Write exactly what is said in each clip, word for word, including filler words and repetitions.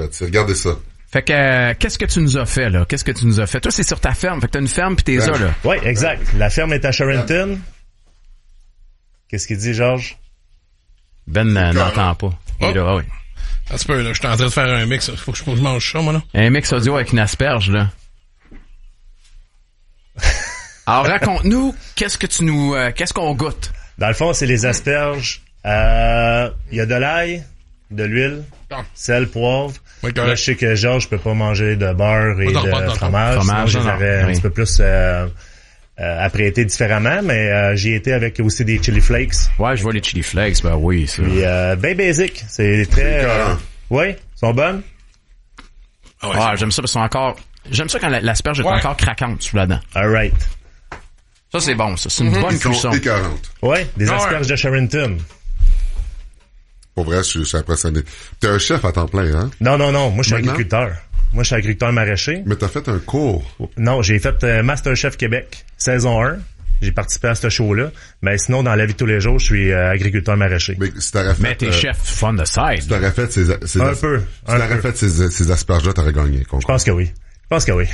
là-dessus. Regardez ça. Fait que, euh, qu'est-ce que tu nous as fait, là? Qu'est-ce que tu nous as fait? Toi, c'est sur ta ferme. Fait que t'as une ferme pis t'es Ouais. là, là. Oui, exact. La ferme est à Charenton. Qu'est-ce qu'il dit, Georges? Ben euh, n'entend pas. Il est Oh. là, ah oui. Ça se peut, là. Je suis en train de faire un mix. Faut que je mange ça, moi, là. Un mix audio avec une asperge, là. Alors, raconte-nous, qu'est-ce que tu nous, euh, qu'est-ce qu'on goûte? Dans le fond, c'est les asperges. Euh, il y a de l'ail, de l'huile, Ah. sel, poivre. Oui, correct. Là, je sais que Georges peut pas manger de beurre et Pas dans- pas dans de le fromage. fromage, Sinon, je les non, aurais non. un Oui. petit peu plus euh, euh, apprêtés différemment, mais euh, j'y étais avec aussi des chili flakes. Ouais, je vois les chili flakes, ben oui, ça. Puis euh, ben basic. C'est très... Euh, écœurant. oui, sont bonnes. Ah ouais, Ah, c'est j'aime ça parce qu'ils sont encore, j'aime ça quand la- l'asperge est Ouais. encore craquante sous la dent. All right. Ça, c'est bon, ça. C'est une bonne Ils sont cuisson. écœurantes. Oui, des Ah ouais. asperges de Charenton. Pour vrai, je suis, je suis impressionné. T'es un chef à temps plein, hein? Non, non, non. Moi, je suis Maintenant? agriculteur. Moi, je suis agriculteur maraîcher. Mais t'as fait un cours. Non, j'ai fait euh, MasterChef Québec, saison un. J'ai participé à ce show-là. Mais sinon, dans la vie de tous les jours, je suis euh, agriculteur maraîcher. Mais si t'aurais fait... Mais t'es euh, chef fun de Si side. t'aurais fait ces, ces Un as- peu, Si un t'aurais peu. fait ces, ces asperges-là, t'aurais gagné. Je pense que oui. Je pense que oui.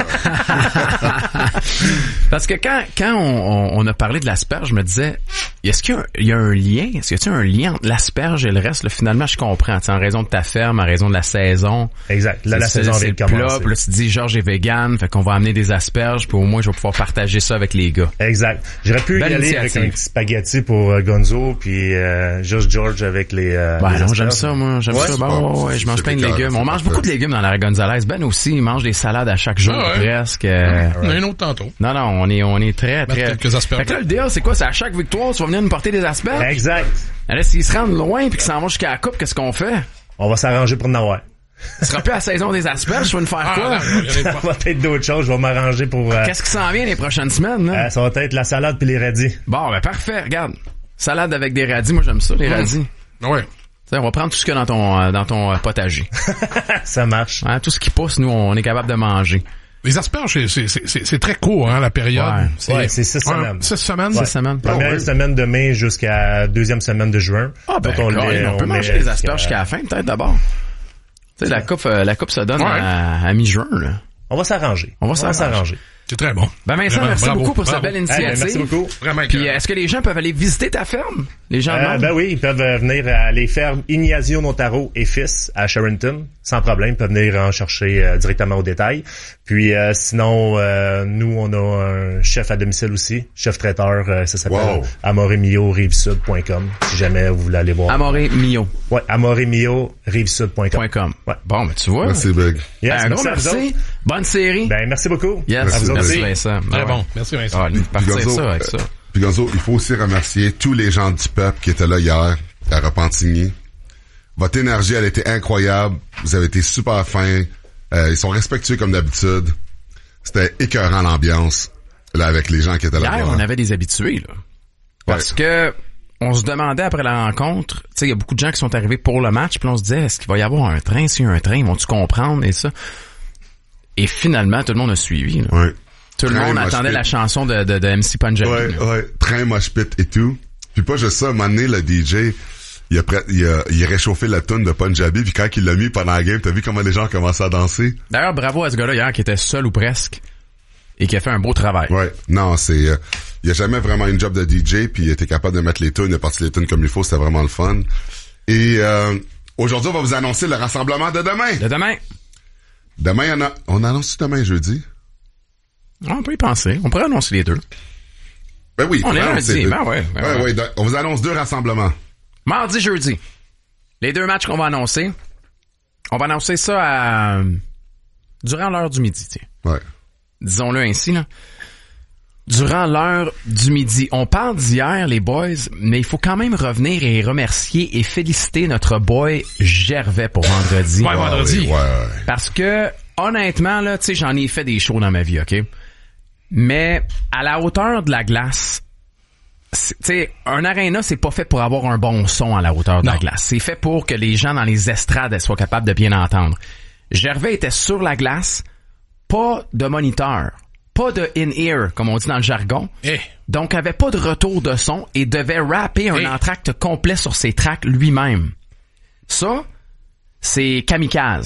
Parce que quand, quand on, on, on a parlé de l'asperge, je me disais, est-ce qu'il y a, un- il y a un lien? Est-ce qu'il y a un lien entre l'asperge et le reste? Là, finalement, je comprends. T'sais, en raison de ta ferme, en raison de la saison. Exact. Là, la C'est- saison c'est vient le de plat, commencer. puis là, tu te dis, Georges est vegan, fait qu'on va amener des asperges, puis au moins, je vais pouvoir partager ça avec les gars. Exact. J'aurais pu Belle y aller initiative. avec un petit spaghetti pour euh, Gonzo, puis euh, juste George avec les... Euh, Ben les non, j'aime asperges. ça, moi. J'aime Ouais, ça. c'est Ben, bon. ouais, ouais, je mange C'est plein de écœurant, légumes. On c'est mange parfait. beaucoup de légumes dans la Gonzalaise. Ben aussi, il mange des salades à chaque jour, Ah ouais. presque. Euh, On a un autre tantôt. Non, non, on est, on est très, Mettre très... quelques asperges. Fait que là, le deal, c'est quoi? C'est à chaque victoire, tu vas venir nous porter des asperges? Exact. Là, s'ils se rendent loin puis qu'ils s'en vont jusqu'à la coupe, qu'est-ce qu'on fait? On va s'arranger pour en avoir. Ce sera plus la saison des asperges, tu vas nous faire Ah, quoi? là, regardez Ça pas. va être d'autres choses. Je vais m'arranger pour... Euh, Qu'est-ce qui s'en vient les prochaines semaines, là? euh, ça va être la salade puis les radis. Bon, ben parfait, regarde. Salade avec des radis, moi j'aime ça, les radis. Ouais. T'sais, on va prendre tout ce qu'il y a dans ton, euh, dans ton euh, potager. Ça marche. Hein, tout ce qui pousse, nous, on est capable de manger. Les asperges, c'est, c'est, c'est, c'est, c'est très court, hein, la période. Ouais, c'est- Ouais, c'est six Ouais, semaines. Six semaines? Cette semaine. Première Oh, oui. semaine de mai jusqu'à deuxième semaine de juin. Ah, ben, Donc, on, Colin, les- on peut on manger met les asperges jusqu'à- jusqu'à la fin, peut-être, d'abord. Tu sais, la coupe, euh, la coupe se donne Ouais. à, à mi-juin, là. On va s'arranger. On va s'arranger. C'est très bon. Ben, Vincent, Vraiment, merci bravo, beaucoup pour bravo. cette belle Eh ben, initiative. merci beaucoup. Vraiment Puis, écœurant. est-ce que les gens peuvent aller visiter ta ferme? Les gens Euh, demandent? ben oui, ils peuvent euh, venir à les fermes Ignazio Notaro et fils à Charenton, sans problème. Ils peuvent venir en chercher euh, directement au détail. Puis euh, sinon, euh, nous, on a un chef à domicile aussi, chef traiteur, euh, ça s'appelle Wow. amoremio rivesud point com, si jamais vous voulez aller voir. Amoré Mio Ouais, amoremio rivesud point com. point com. Ouais. Bon, ben, tu vois. Merci, Big. Yes, un gros merci à vous merci. autres. Bonne série. Ben, merci beaucoup. yes, merci, merci, merci. Vincent. Très Ah, bon. ouais. Merci, Vincent. Ah, lui, partir Gonzo, ça avec ça. euh, Puis Gonzo, il faut aussi remercier tous les gens du peuple qui étaient là hier, à Repentigny. Votre énergie, elle était incroyable. Vous avez été super fins. Euh, ils sont respectueux comme d'habitude. C'était écœurant l'ambiance, là, avec les gens qui étaient là. Hier, on avait des habitués, là. Parce que on se demandait après la rencontre, tu sais, il y a beaucoup de gens qui sont arrivés pour le match, puis on se disait, est-ce qu'il va y avoir un train? S'il y a un train, vont-tu comprendre et ça? Et finalement, tout le monde a suivi, là. Ouais. Tout le Train, monde mosh attendait pit. la chanson de, de, de M C Punjabi. Ouais, là. ouais. Train, mosh pit et tout. Puis pas juste ça, à un moment donné, le D J, il a, prêt, il a, il a réchauffé la tune de Punjabi, puis quand il l'a mis pendant la game, t'as vu comment les gens ont commencé à danser? D'ailleurs, bravo à ce gars-là hier qui était seul ou presque et qui a fait un beau travail. Ouais. Non, c'est... Euh, il a jamais vraiment une job de D J, puis il était capable de mettre les tunes, il a parti les tunes comme il faut, c'était vraiment le fun. Et euh, aujourd'hui, on va vous annoncer le rassemblement de demain. De demain, Demain, il y en a... On annonce demain, jeudi? on peut y penser. On pourrait annoncer les deux. Ben oui. On est vraiment, lundi, c'est deux. ben ouais, ben ouais, ouais. ouais, donc, on vous annonce deux rassemblements. Mardi, jeudi. Les deux matchs qu'on va annoncer. On va annoncer ça à... durant l'heure du midi, tiens. Ouais. Disons-le ainsi, là. Durant l'heure du midi. On parle d'hier, les boys, mais il faut quand même revenir et remercier et féliciter notre boy Gervais pour vendredi. Ouais, vendredi. Ouais, ouais. Parce que, honnêtement, là, tu sais, j'en ai fait des shows dans ma vie, OK? Mais, à la hauteur de la glace, tu sais, un aréna, c'est pas fait pour avoir un bon son à la hauteur de Non. la glace. C'est fait pour que les gens dans les estrades soient capables de bien entendre. Gervais était sur la glace, pas de moniteur, pas de in-ear, comme on dit dans le jargon. Eh. Donc, avait pas de retour de son et devait rapper un Hey. entracte complet sur ses tracks lui-même. Ça, c'est kamikaze.